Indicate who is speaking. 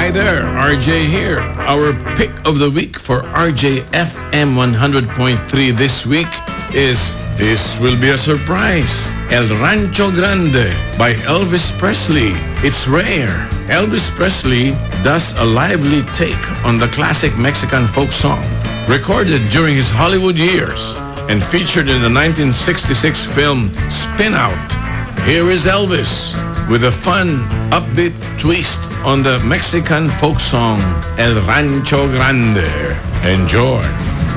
Speaker 1: Hi there, RJ here. Our pick of the week for RJ FM 100.3 this week is This Will Be a Surprise, El Rancho Grande by Elvis Presley. It's rare. Elvis Presley does a lively take on the classic Mexican folk song, recorded during his Hollywood years and featured in the 1966 film Spin Out. Here is Elvis with a fun, upbeat twist on the Mexican folk song El Rancho Grande. Enjoy.